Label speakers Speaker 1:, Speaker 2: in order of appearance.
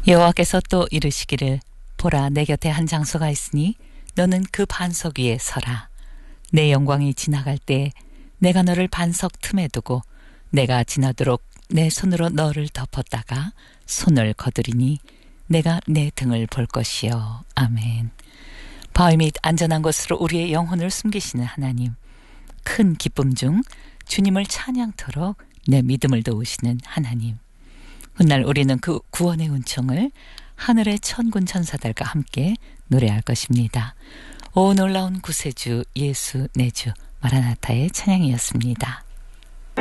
Speaker 1: 여호와께서 또 이르시기를 보라 내 곁에 한 장소가 있으니 너는 그 반석 위에 서라. 내 영광이 지나갈 때 내가 너를 반석 틈에 두고 내가 지나도록 내 손으로 너를 덮었다가 손을 거두리니 내가 내 등을 볼 것이요. 아멘. 바위 및 안전한 곳으로 우리의 영혼을 숨기시는 하나님, 큰 기쁨 중 주님을 찬양토록 내 믿음을 도우시는 하나님, 훗날 우리는 그 구원의 은총을 하늘의 천군 천사들과 함께 노래할 것입니다. 오 놀라운 구세주 예수 내 주 마라나타의 찬양이었습니다.